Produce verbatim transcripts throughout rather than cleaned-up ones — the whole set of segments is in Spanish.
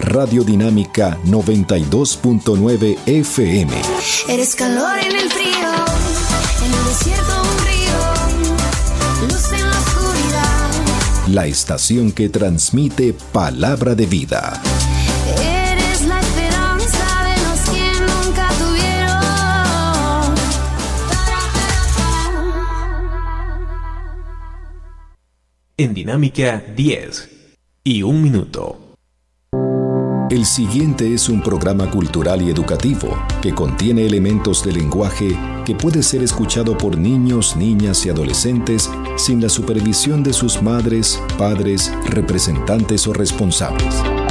Radio Dinámica noventa y dos punto nueve F M. Eres calor en el frío, en el desierto un río, luz en la oscuridad. La estación que transmite palabra de vida. Eres la esperanza de los que nunca tuvieron. En Dinámica diez y un minuto. El siguiente es un programa cultural y educativo que contiene elementos de lenguaje que puede ser escuchado por niños, niñas y adolescentes sin la supervisión de sus madres, padres, representantes o responsables.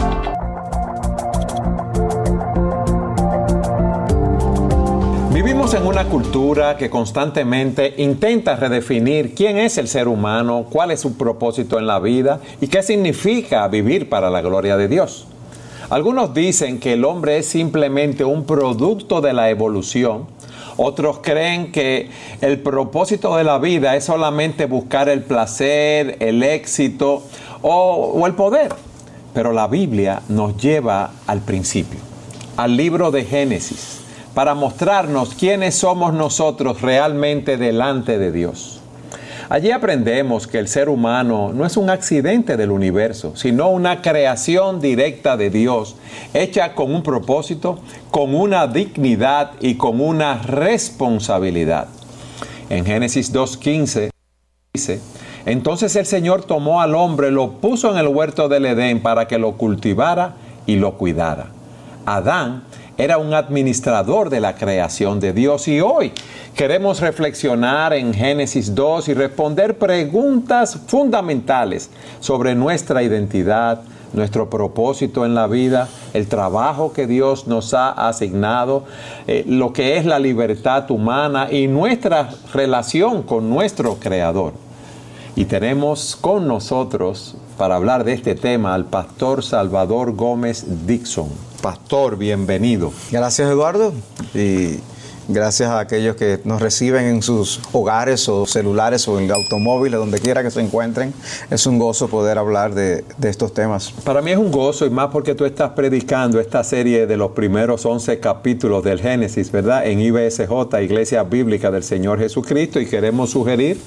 Vivimos en una cultura que constantemente intenta redefinir quién es el ser humano, cuál es su propósito en la vida y qué significa vivir para la gloria de Dios. Algunos dicen que el hombre es simplemente un producto de la evolución. Otros creen que el propósito de la vida es solamente buscar el placer, el éxito o, o el poder. Pero la Biblia nos lleva al principio, al libro de Génesis, para mostrarnos quiénes somos nosotros realmente delante de Dios. Allí aprendemos que el ser humano no es un accidente del universo, sino una creación directa de Dios, hecha con un propósito, con una dignidad y con una responsabilidad. En Génesis dos quince dice: entonces el Señor tomó al hombre, lo puso en el huerto del Edén para que lo cultivara y lo cuidara. Adán era un administrador de la creación de Dios y hoy queremos reflexionar en Génesis dos y responder preguntas fundamentales sobre nuestra identidad, nuestro propósito en la vida, el trabajo que Dios nos ha asignado, eh, lo que es la libertad humana y nuestra relación con nuestro Creador. Y tenemos con nosotros, para hablar de este tema, al pastor Salvador Gómez Dixon. Pastor, bienvenido. Gracias, Eduardo, y gracias a aquellos que nos reciben en sus hogares o celulares o en automóviles, donde quiera que se encuentren. Es un gozo poder hablar de, de estos temas. Para mí es un gozo, y más porque tú estás predicando esta serie de los primeros once capítulos del Génesis, ¿verdad? En I B S J, Iglesia Bíblica del Señor Jesucristo, y queremos sugerir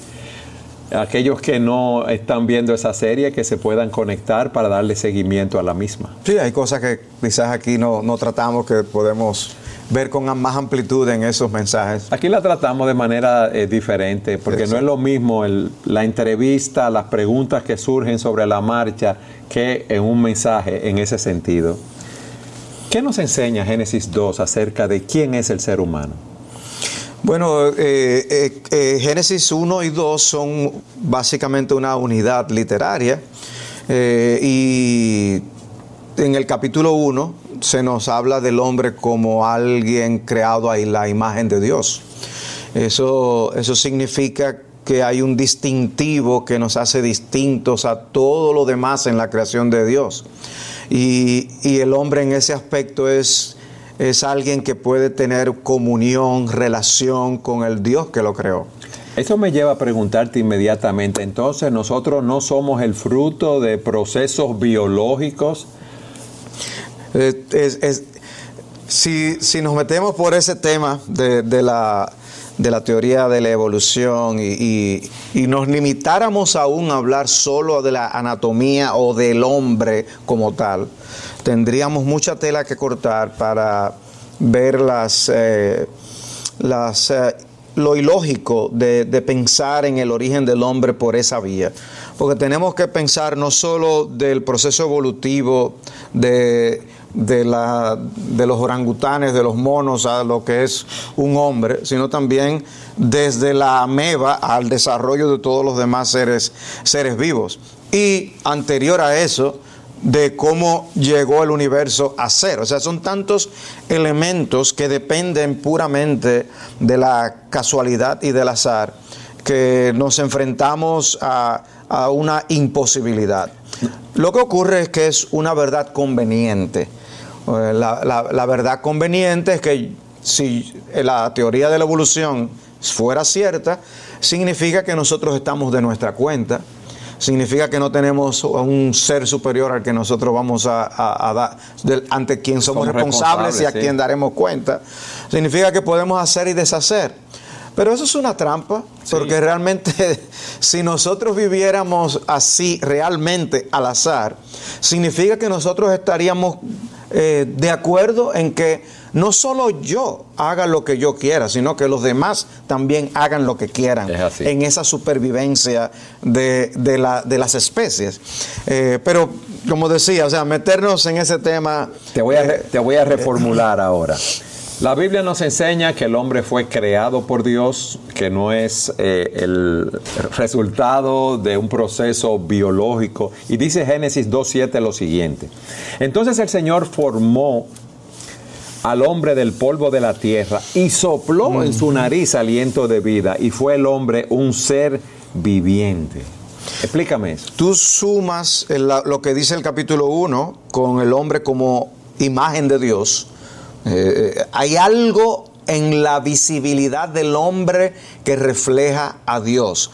a aquellos que no están viendo esa serie que se puedan conectar para darle seguimiento a la misma. Sí, hay cosas que quizás aquí no, no tratamos, que podemos ver con más amplitud en esos mensajes. Aquí la tratamos de manera eh, diferente, porque sí, no es lo mismo el, la entrevista, las preguntas que surgen sobre la marcha, que en un mensaje en ese sentido. ¿Qué nos enseña Génesis dos acerca de quién es el ser humano? Bueno, eh, eh, eh, Génesis uno y dos son básicamente una unidad literaria, eh, y en el capítulo uno se nos habla del hombre como alguien creado a la imagen de Dios. Eso, eso significa que hay un distintivo que nos hace distintos a todo lo demás en la creación de Dios. Y, y el hombre en ese aspecto es... es alguien que puede tener comunión, relación con el Dios que lo creó. Eso me lleva a preguntarte inmediatamente, entonces, ¿nosotros no somos el fruto de procesos biológicos? Eh, es, es, si, si nos metemos por ese tema de, de, la, de la teoría de la evolución y, y, y nos limitáramos aún a hablar solo de la anatomía o del hombre como tal, tendríamos mucha tela que cortar para ver las, eh, las, eh, lo ilógico de, de pensar en el origen del hombre por esa vía. Porque tenemos que pensar no solo del proceso evolutivo de, de, la, de los orangutanes, de los monos, a lo que es un hombre, sino también desde la ameba al desarrollo de todos los demás seres, seres vivos. Y anterior a eso, de cómo llegó el universo a ser. O sea, son tantos elementos que dependen puramente de la casualidad y del azar que nos enfrentamos a, a una imposibilidad. Lo que ocurre es que es una verdad conveniente. La, la, la verdad conveniente es que si la teoría de la evolución fuera cierta, significa que nosotros estamos de nuestra cuenta. significa que no tenemos un ser superior al que nosotros vamos a, a, a dar, del, ante quien somos, somos responsables, responsables y a sí. quien daremos cuenta. Significa que podemos hacer y deshacer. Pero eso es una trampa, sí. porque realmente si nosotros viviéramos así realmente al azar, significa que nosotros estaríamos eh, de acuerdo en que no solo yo haga lo que yo quiera, sino que los demás también hagan lo que quieran en esa supervivencia de, de, la, de las especies. Eh, pero, como decía, o sea, meternos en ese tema... Te voy a, eh, te voy a reformular eh, ahora. La Biblia nos enseña que el hombre fue creado por Dios, que no es eh, el resultado de un proceso biológico. Y dice Génesis dos siete lo siguiente. Entonces el Señor formó al hombre del polvo de la tierra y sopló mm. en su nariz aliento de vida, y fue el hombre un ser viviente. Explícame eso. Tú sumas el, lo que dice el capítulo uno con el hombre como imagen de Dios. Eh, hay algo en la visibilidad del hombre que refleja a Dios.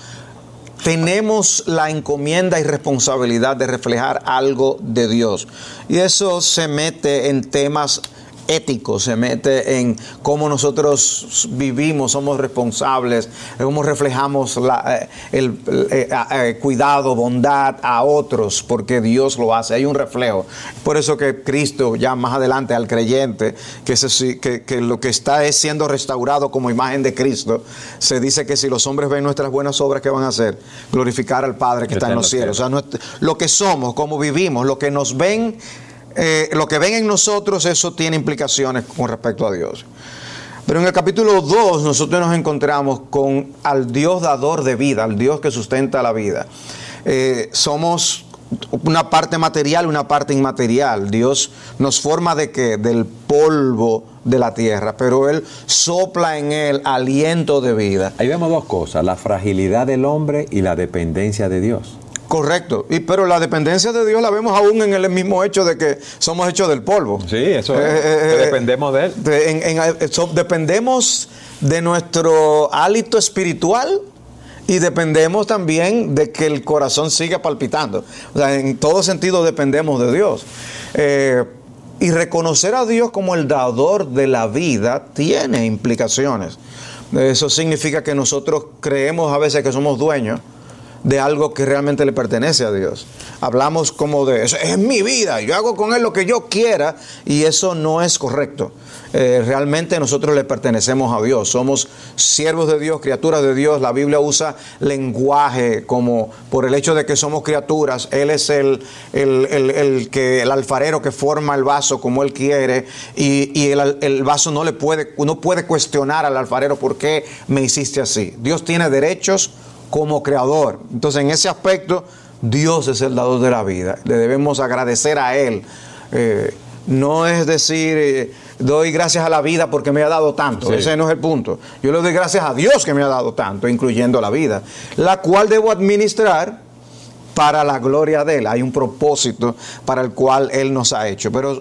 Tenemos la encomienda y responsabilidad de reflejar algo de Dios. Y eso se mete en temas ético, se mete en cómo nosotros vivimos, somos responsables, cómo reflejamos la, el, el, el, el cuidado, bondad a otros, porque Dios lo hace, hay un reflejo. Por eso que Cristo, ya más adelante al creyente, que, se, que, que lo que está es siendo restaurado como imagen de Cristo, se dice que si los hombres ven nuestras buenas obras, ¿qué van a hacer? Glorificar al Padre que está en los cielos. O sea, nuestro, lo que somos, cómo vivimos, lo que nos ven, Eh, lo que ven en nosotros, eso tiene implicaciones con respecto a Dios. Pero en el capítulo dos nosotros nos encontramos con al Dios dador de vida, al Dios que sustenta la vida. Eh, somos una parte material y una parte inmaterial. Dios nos forma de qué? Del polvo de la tierra, pero Él sopla en Él aliento de vida. Ahí vemos dos cosas, la fragilidad del hombre y la dependencia de Dios. Correcto, y, pero la dependencia de Dios la vemos aún en el mismo hecho de que somos hechos del polvo. Sí, eso es, eh, eh, dependemos de Él. De, en, en, so, dependemos de nuestro hálito espiritual y dependemos también de que el corazón siga palpitando. O sea, en todo sentido dependemos de Dios. Eh, y reconocer a Dios como el dador de la vida tiene implicaciones. Eso significa que nosotros creemos a veces que somos dueños de algo que realmente le pertenece a Dios. Hablamos como de, eso es mi vida, yo hago con él lo que yo quiera, y eso no es correcto. Eh, realmente nosotros le pertenecemos a Dios, somos siervos de Dios, criaturas de Dios. La Biblia usa lenguaje como por el hecho de que somos criaturas. Él es el, el, el, el, que, el alfarero que forma el vaso como Él quiere, y, y el, el vaso no le puede, no puede cuestionar al alfarero por qué me hiciste así. Dios tiene derechos como creador. Entonces, en ese aspecto, Dios es el dador de la vida. Le debemos agradecer a Él. Eh, no es decir, eh, doy gracias a la vida porque me ha dado tanto. Sí. Ese no es el punto. Yo le doy gracias a Dios que me ha dado tanto, incluyendo la vida, la cual debo administrar para la gloria de Él. Hay un propósito para el cual Él nos ha hecho. Pero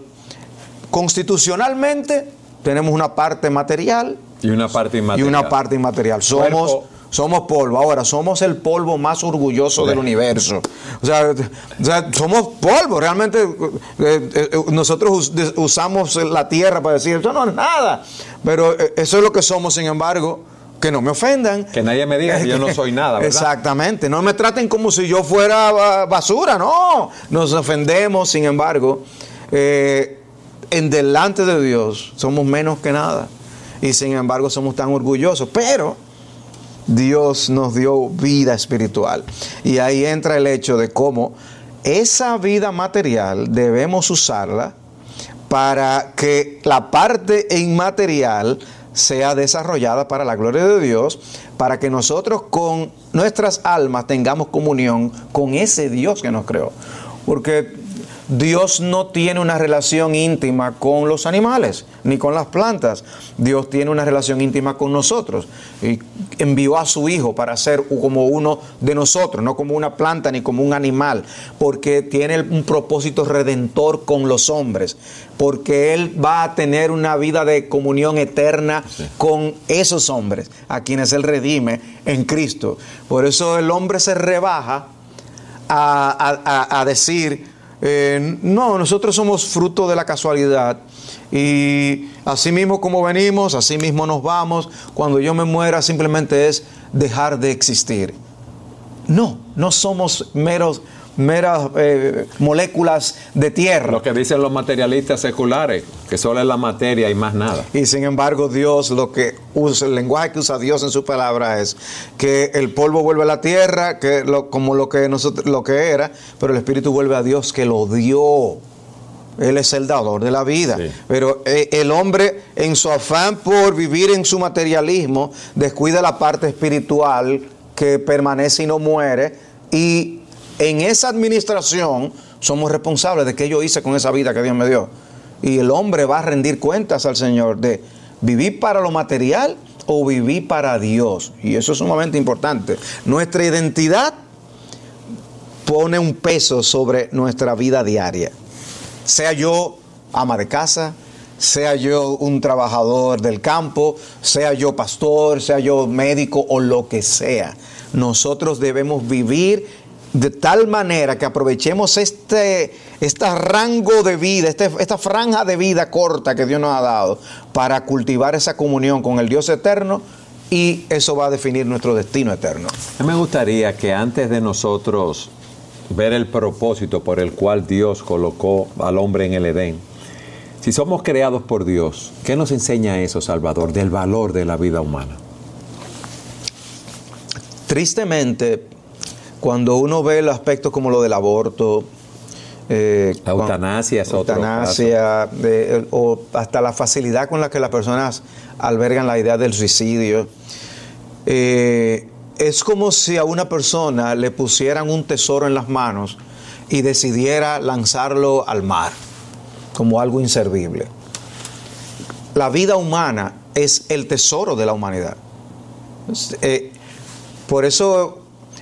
constitucionalmente tenemos una parte material y una parte inmaterial. Y una parte inmaterial. Somos... Cuerpo. Somos polvo. Ahora, somos el polvo más orgulloso sí. del universo. O sea, o sea, somos polvo. Realmente eh, eh, nosotros us, usamos la tierra para decir, esto no es nada. Pero eh, eso es lo que somos, sin embargo, que no me ofendan. Que nadie me diga que yo no soy nada, ¿verdad? Exactamente. No me traten como si yo fuera basura. No. Nos ofendemos, sin embargo, eh, en delante de Dios somos menos que nada. Y sin embargo somos tan orgullosos. Pero Dios nos dio vida espiritual. Y ahí entra el hecho de cómo esa vida material debemos usarla para que la parte inmaterial sea desarrollada para la gloria de Dios, para que nosotros con nuestras almas tengamos comunión con ese Dios que nos creó. Porque Dios no tiene una relación íntima con los animales, ni con las plantas. Dios tiene una relación íntima con nosotros. Y envió a su Hijo para ser como uno de nosotros, no como una planta ni como un animal, porque tiene un propósito redentor con los hombres, porque Él va a tener una vida de comunión eterna sí. con esos hombres, a quienes Él redime en Cristo. Por eso el hombre se rebaja a, a, a decir, eh, no, nosotros somos fruto de la casualidad y así mismo como venimos, así mismo nos vamos, cuando yo me muera simplemente es dejar de existir. No, no somos meros meras eh, moléculas de tierra. Lo que dicen los materialistas seculares, que solo es la materia y más nada. Y sin embargo Dios, lo que usa, el lenguaje que usa Dios en su palabra es que el polvo vuelve a la tierra, que lo, como lo que nosotros, lo que era, pero el Espíritu vuelve a Dios que lo dio. Él es el dador de la vida. Sí. Pero eh, el hombre, en su afán por vivir en su materialismo, descuida la parte espiritual que permanece y no muere, y en esa administración somos responsables de qué yo hice con esa vida que Dios me dio. Y el hombre va a rendir cuentas al Señor de vivir para lo material o vivir para Dios. Y eso es sumamente importante. Nuestra identidad pone un peso sobre nuestra vida diaria. Sea yo ama de casa, sea yo un trabajador del campo, sea yo pastor, sea yo médico o lo que sea. Nosotros debemos vivir de tal manera que aprovechemos este, este rango de vida, este, esta franja de vida corta que Dios nos ha dado para cultivar esa comunión con el Dios eterno, y eso va a definir nuestro destino eterno. A mí me gustaría que antes de nosotros ver el propósito por el cual Dios colocó al hombre en el Edén, si somos creados por Dios, ¿qué nos enseña eso, Salvador, del valor de la vida humana? Tristemente, cuando uno ve los aspectos como lo del aborto, eh, la eutanasia es otro eutanasia, de, o hasta la facilidad con la que las personas albergan la idea del suicidio, eh, es como si a una persona le pusieran un tesoro en las manos y decidiera lanzarlo al mar como algo inservible. La vida humana es el tesoro de la humanidad. Eh, por eso,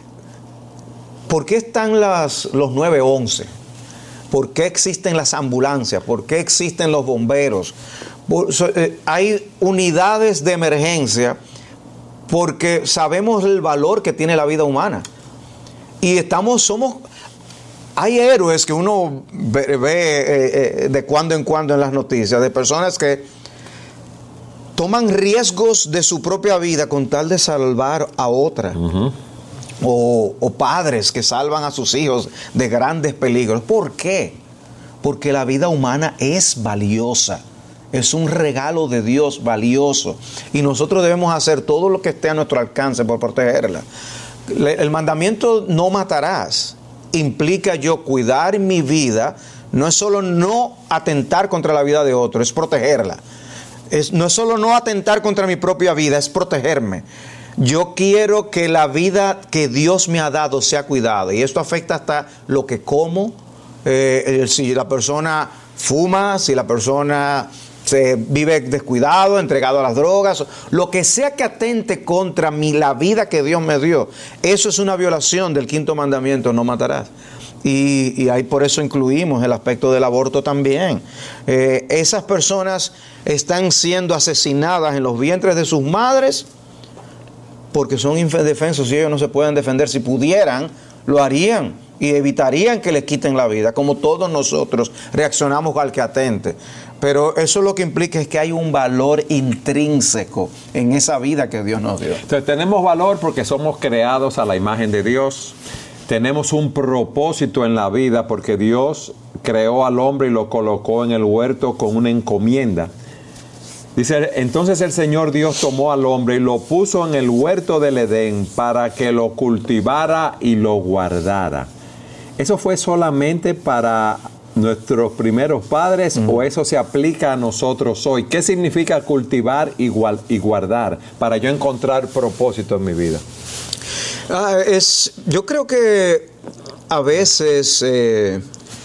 ¿por qué están las, los nueve once? ¿Por qué existen las ambulancias? ¿Por qué existen los bomberos? Por, eh, hay unidades de emergencia porque sabemos el valor que tiene la vida humana. Y estamos, somos, hay héroes que uno ve, ve eh, eh, de cuando en cuando en las noticias, de personas que toman riesgos de su propia vida con tal de salvar a otra. Uh-huh. O, o padres que salvan a sus hijos de grandes peligros. ¿Por qué? Porque la vida humana es valiosa. Es un regalo de Dios valioso. Y nosotros debemos hacer todo lo que esté a nuestro alcance por protegerla. El mandamiento no matarás implica yo cuidar mi vida. No es solo no atentar contra la vida de otro, es protegerla. Es, no es solo no atentar contra mi propia vida, es protegerme. Yo quiero que la vida que Dios me ha dado sea cuidada, y esto afecta hasta lo que como, eh, si la persona fuma, si la persona se vive descuidado, entregado a las drogas, lo que sea que atente contra mi, la vida que Dios me dio, eso es una violación del quinto mandamiento, no matarás. Y, y ahí por eso incluimos el aspecto del aborto también. Eh, esas personas están siendo asesinadas en los vientres de sus madres porque son indefensos y ellos no se pueden defender. Si pudieran, lo harían y evitarían que les quiten la vida, como todos nosotros reaccionamos al que atente. Pero eso lo que implica es que hay un valor intrínseco en esa vida que Dios nos dio. Entonces, tenemos valor porque somos creados a la imagen de Dios. Tenemos un propósito en la vida porque Dios creó al hombre y lo colocó en el huerto con una encomienda. Dice, entonces el Señor Dios tomó al hombre y lo puso en el huerto del Edén para que lo cultivara y lo guardara. ¿Eso fue solamente para nuestros primeros padres uh-huh. o eso se aplica a nosotros hoy? ¿Qué significa cultivar y, gual, y guardar para yo encontrar propósito en mi vida? Ah, es, yo creo que a veces eh,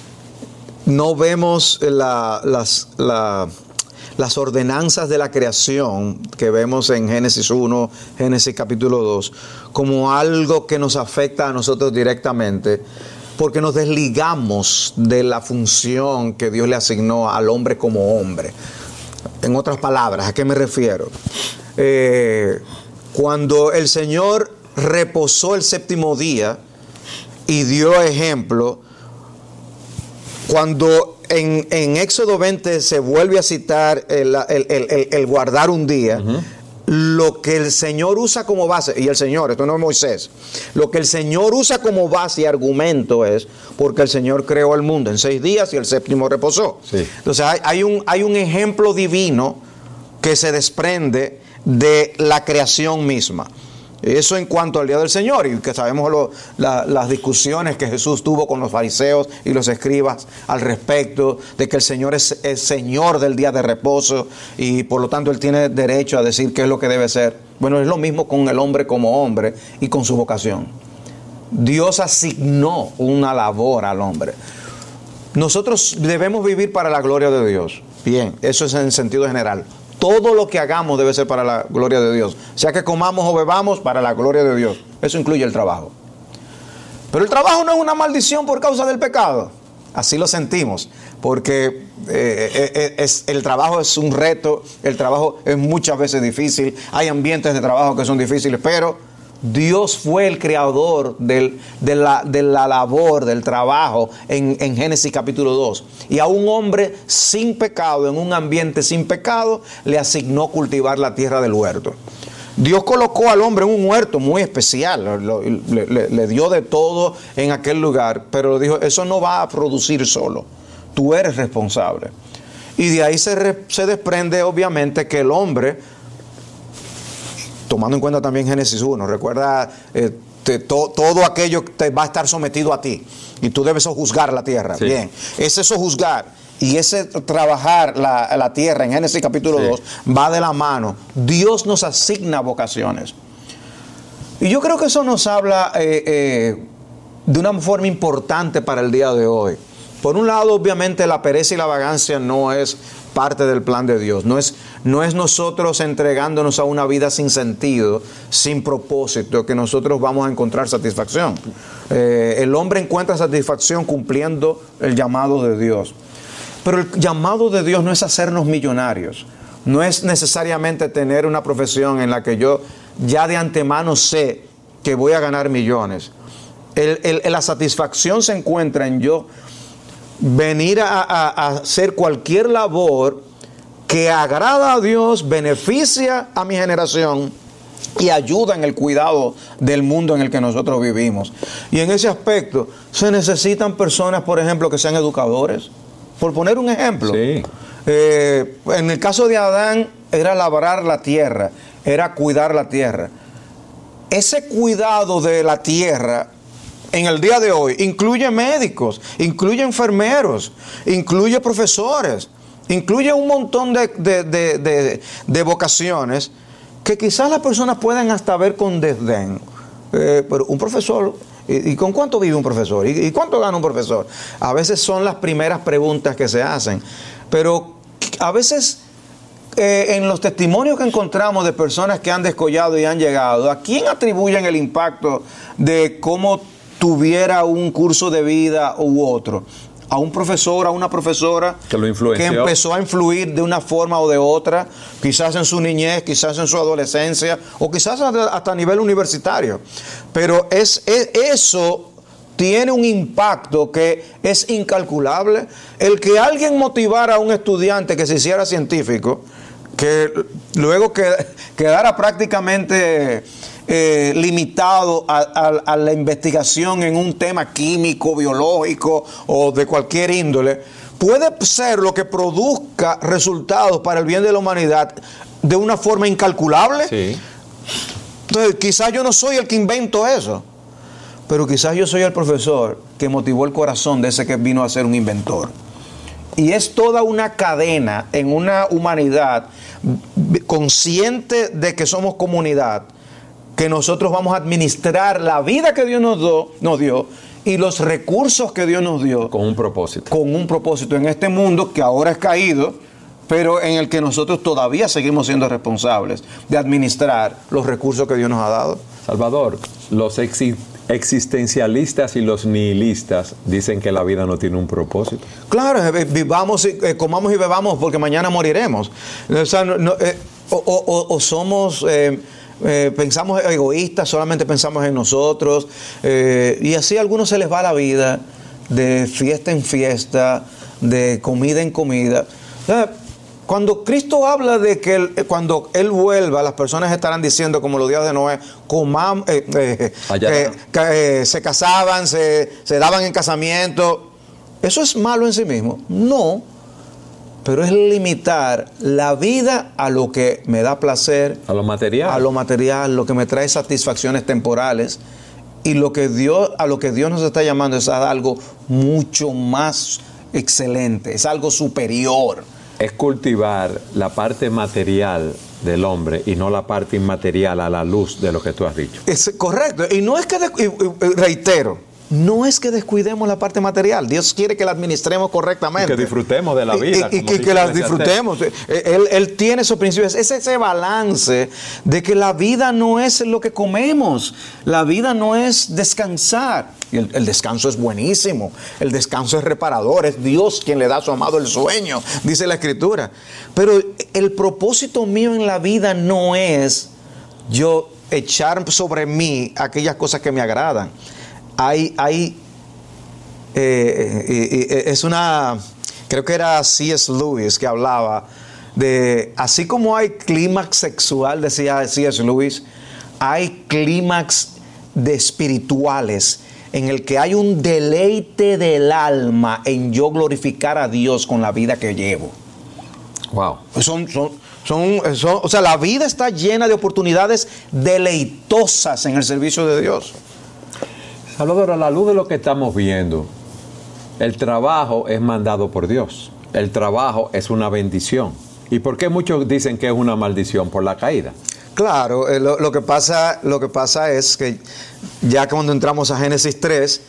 no vemos la, las... La, las ordenanzas de la creación que vemos en Génesis uno, Génesis capítulo dos, como algo que nos afecta a nosotros directamente, porque nos desligamos de la función que Dios le asignó al hombre como hombre. En otras palabras, ¿a qué me refiero? Eh, cuando el Señor reposó el séptimo día, y dio ejemplo. Cuando en, en Éxodo veinte se vuelve a citar el, el, el, el guardar un día, uh-huh. Lo que el Señor usa como base, y el Señor, esto no es Moisés, lo que el Señor usa como base y argumento es porque el Señor creó el mundo en seis días y el séptimo reposó. Sí. Entonces hay, hay, un, hay un ejemplo divino que se desprende de la creación misma. Eso en cuanto al día del Señor, y que sabemos lo, la, las discusiones que Jesús tuvo con los fariseos y los escribas al respecto de que el Señor es, es Señor del día de reposo y por lo tanto Él tiene derecho a decir qué es lo que debe ser. Bueno, es lo mismo con el hombre como hombre y con su vocación. Dios asignó una labor al hombre. Nosotros debemos vivir para la gloria de Dios. Bien, eso es en sentido general. Todo lo que hagamos debe ser para la gloria de Dios. Sea que comamos o bebamos, para la gloria de Dios. Eso incluye el trabajo. Pero el trabajo no es una maldición por causa del pecado. Así lo sentimos. Porque eh, eh, es, el trabajo es un reto. El trabajo es muchas veces difícil. Hay ambientes de trabajo que son difíciles. Pero Dios fue el creador del, de, la, de la labor, del trabajo en, en Génesis capítulo dos. Y a un hombre sin pecado, en un ambiente sin pecado, le asignó cultivar la tierra del huerto. Dios colocó al hombre en un huerto muy especial, lo, le, le, le dio de todo en aquel lugar, pero dijo, eso no va a producir solo, tú eres responsable. Y de ahí se, re, se desprende obviamente que el hombre, tomando en cuenta también Génesis uno, recuerda, eh, te, to, todo aquello te va a estar sometido a ti y tú debes sojuzgar la tierra. Sí. Bien, ese sojuzgar y ese trabajar la, la tierra en Génesis capítulo sí. dos va de la mano. Dios nos asigna vocaciones. Y yo creo que eso nos habla eh, eh, de una forma importante para el día de hoy. Por un lado, obviamente, la pereza y la vagancia no es parte del plan de Dios. No es, no es nosotros entregándonos a una vida sin sentido, sin propósito, que nosotros vamos a encontrar satisfacción. Eh, el hombre encuentra satisfacción cumpliendo el llamado de Dios. Pero el llamado de Dios no es hacernos millonarios. No es necesariamente tener una profesión en la que yo ya de antemano sé que voy a ganar millones. El, el, la satisfacción se encuentra en yo venir a, a, a hacer cualquier labor que agrada a Dios, beneficia a mi generación y ayuda en el cuidado del mundo en el que nosotros vivimos. Y en ese aspecto se necesitan personas, por ejemplo, que sean educadores. Por poner un ejemplo, sí. eh, en el caso de Adán era labrar la tierra, era cuidar la tierra. Ese cuidado de la tierra en el día de hoy incluye médicos, incluye enfermeros, incluye profesores, incluye un montón de, de, de, de, de vocaciones que quizás las personas pueden hasta ver con desdén. Eh, pero un profesor, ¿y, y con cuánto vive un profesor? ¿Y, ¿Y cuánto gana un profesor? A veces son las primeras preguntas que se hacen, pero a veces eh, en los testimonios que encontramos de personas que han descollado y han llegado, ¿a quién atribuyen el impacto de cómo tuviera un curso de vida u otro? A un profesor, a una profesora que lo influenció, que empezó a influir de una forma o de otra, quizás en su niñez, quizás en su adolescencia, o quizás hasta a nivel universitario. Pero es, es eso tiene un impacto que es incalculable. El que alguien motivara a un estudiante que se hiciera científico, que luego que, quedara prácticamente Eh, limitado a, a, a la investigación en un tema químico, biológico o de cualquier índole, puede ser lo que produzca resultados para el bien de la humanidad de una forma incalculable. Sí. Entonces, quizás yo no soy el que invento eso, pero quizás yo soy el profesor que motivó el corazón de ese que vino a ser un inventor. Y es toda una cadena en una humanidad consciente de que somos comunidad, que nosotros vamos a administrar la vida que Dios nos, do, nos dio y los recursos que Dios nos dio. Con un propósito. Con un propósito en este mundo que ahora es caído, pero en el que nosotros todavía seguimos siendo responsables de administrar los recursos que Dios nos ha dado. Salvador, los exi- existencialistas y los nihilistas dicen que la vida no tiene un propósito. Claro, vivamos, eh, comamos y bebamos porque mañana moriremos. O sea, no, no, eh, o, o, o somos... Eh, eh, pensamos egoístas, solamente pensamos en nosotros, eh, y así a algunos se les va la vida de fiesta en fiesta, de comida en comida. O sea, cuando Cristo habla de que él, cuando Él vuelva, las personas estarán diciendo, como los días de Noé, comam, eh, eh, eh, que, eh, se casaban, se, se daban en casamiento. ¿Eso es malo en sí mismo? No, pero es limitar la vida a lo que me da placer, a lo material, a lo material, lo que me trae satisfacciones temporales, y lo que Dios, a lo que Dios nos está llamando es a algo mucho más excelente, es algo superior. Es cultivar la parte material del hombre y no la parte inmaterial a la luz de lo que tú has dicho. Es correcto. Y no es que, de, reitero, no es que descuidemos la parte material. Dios quiere que la administremos correctamente. Y que disfrutemos de la vida. Y, y, y que, que la disfrutemos. Él, él tiene esos principios. Es ese balance de que la vida no es lo que comemos. La vida no es descansar. Y el, el descanso es buenísimo. El descanso es reparador. Es Dios quien le da a su amado el sueño, dice la Escritura. Pero el propósito mío en la vida no es yo echar sobre mí aquellas cosas que me agradan. Hay, hay eh, eh, eh, es una, creo que era C S Lewis que hablaba de, así como hay clímax sexual, decía C S Lewis, hay clímax de espirituales en el que hay un deleite del alma en yo glorificar a Dios con la vida que llevo. Wow. Son, son, son, son, o sea, la vida está llena de oportunidades deleitosas en el servicio de Dios. Salvador, a la luz de lo que estamos viendo, el trabajo es mandado por Dios. El trabajo es una bendición. ¿Y por qué muchos dicen que es una maldición? Por la caída. Claro, eh, lo, lo, que pasa, lo que pasa es que ya cuando entramos a Génesis tres,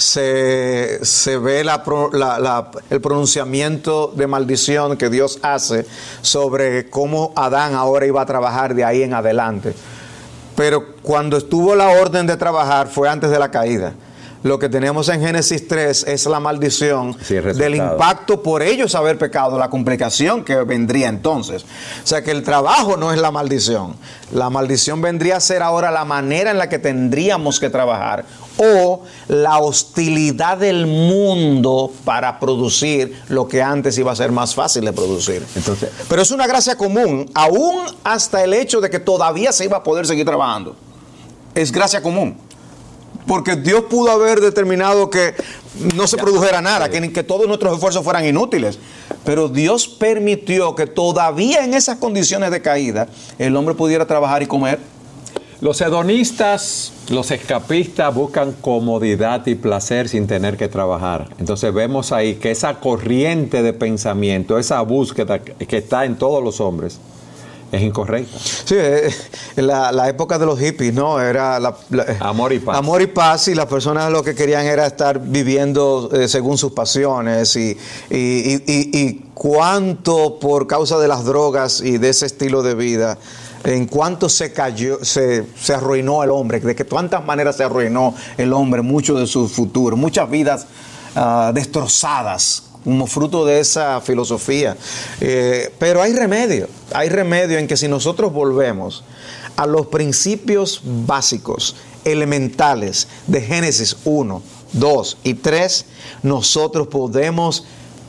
se, se ve la, la, la, el pronunciamiento de maldición que Dios hace sobre cómo Adán ahora iba a trabajar de ahí en adelante. Pero cuando estuvo la orden de trabajar fue antes de la caída. Lo que tenemos en Génesis tres es la maldición sí, del impacto por ellos haber pecado, la complicación que vendría entonces. O sea que el trabajo no es la maldición. La maldición vendría a ser ahora la manera en la que tendríamos que trabajar o la hostilidad del mundo para producir lo que antes iba a ser más fácil de producir. Entonces, pero es una gracia común, aún hasta el hecho de que todavía se iba a poder seguir trabajando. Es gracia común. Porque Dios pudo haber determinado que no se produjera nada, que, que todos nuestros esfuerzos fueran inútiles. Pero Dios permitió que todavía en esas condiciones de caída el hombre pudiera trabajar y comer. Los hedonistas, los escapistas buscan comodidad y placer sin tener que trabajar. Entonces vemos ahí que esa corriente de pensamiento, esa búsqueda que está en todos los hombres, es incorrecta. Sí, la, la época de los hippies, ¿no? Era la, la, amor y paz. Amor y paz, y las personas lo que querían era estar viviendo eh, según sus pasiones y, y, y, y, y cuánto por causa de las drogas y de ese estilo de vida, en cuánto se cayó, se, se arruinó el hombre, de que cuántas maneras se arruinó el hombre, mucho de su futuro, muchas vidas uh, destrozadas como fruto de esa filosofía. Eh, pero hay remedio, hay remedio en que si nosotros volvemos a los principios básicos, elementales de Génesis uno, dos y tres, nosotros podemos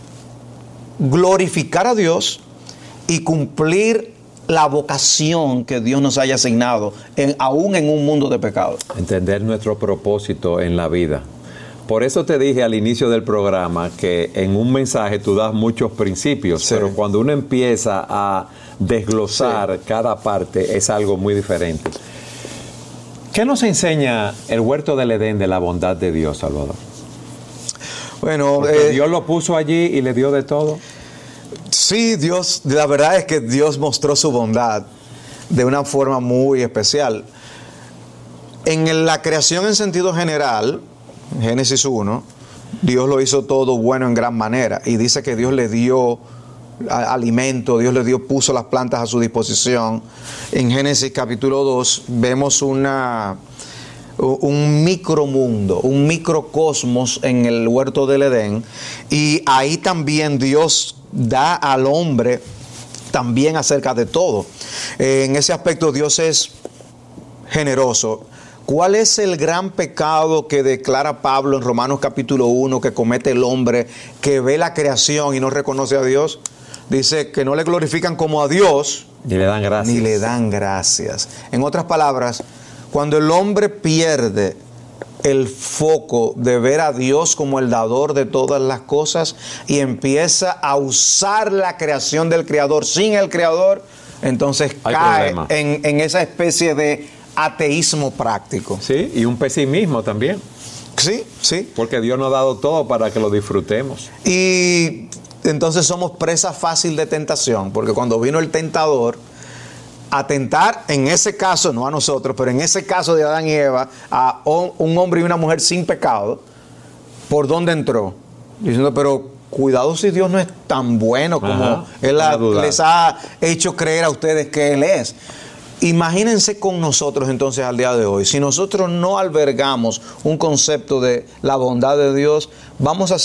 glorificar a Dios y cumplir la vocación que Dios nos haya asignado, en, aún en un mundo de pecado. Entender nuestro propósito en la vida. Por eso te dije al inicio del programa que en un mensaje tú das muchos principios, sí, pero cuando uno empieza a desglosar sí. cada parte es algo muy diferente. ¿Qué nos enseña el huerto del Edén de la bondad de Dios, Salvador? Bueno, eh, Dios lo puso allí y le dio de todo. Sí, Dios, la verdad es que Dios mostró su bondad de una forma muy especial. En la creación en sentido general, Génesis uno, Dios lo hizo todo bueno en gran manera y dice que Dios le dio alimento, Dios le dio, puso las plantas a su disposición. En Génesis capítulo dos vemos una, un micromundo, un microcosmos en el huerto del Edén, y ahí también Dios da al hombre también acerca de todo. En ese aspecto Dios es generoso. ¿Cuál es el gran pecado que declara Pablo en Romanos capítulo uno que comete el hombre que ve la creación y no reconoce a Dios? Dice que no le glorifican como a Dios, Ni le dan gracias. ni le dan gracias. En otras palabras, cuando el hombre pierde el foco de ver a Dios como el dador de todas las cosas y empieza a usar la creación del Creador sin el Creador, entonces Hay cae problema. en, en esa especie de ateísmo práctico. Sí, y un pesimismo también, Sí, sí. porque Dios nos ha dado todo para que lo disfrutemos. Y entonces somos presa fácil de tentación, porque cuando vino el tentador a tentar, en ese caso, no a nosotros, pero en ese caso de Adán y Eva, a un hombre y una mujer sin pecado, ¿por dónde entró? Diciendo, pero cuidado si Dios no es tan bueno como Ajá, Él ha- no dudar. les ha hecho creer a ustedes que Él es. Imagínense con nosotros entonces al día de hoy, si nosotros no albergamos un concepto de la bondad de Dios, vamos a